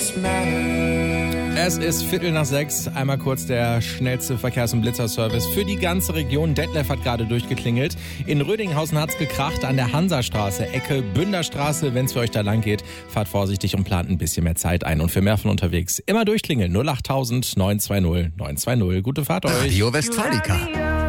Es ist 5:45, einmal kurz der schnellste Verkehrs- und Blitzerservice für die ganze Region. Detlef hat gerade durchgeklingelt. In Rödinghausen hat's gekracht an der Hansastraße, Ecke Bünderstraße. Wenn's für euch da lang geht, fahrt vorsichtig und plant ein bisschen mehr Zeit ein. Und für mehr von unterwegs immer durchklingeln. 08000 920 920. Gute Fahrt euch. Radio Westfalica.